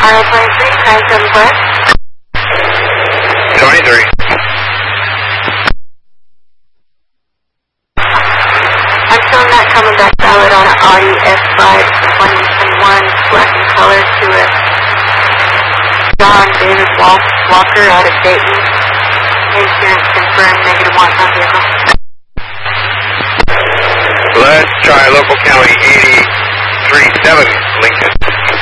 RL23, 97 Black. 23. I'm still not coming back valid on an Audi S5 2021, black in color, to a John David Walker out of Dayton. Insurance confirmed, negative want on vehicle. Let's try local county 837 Lincoln.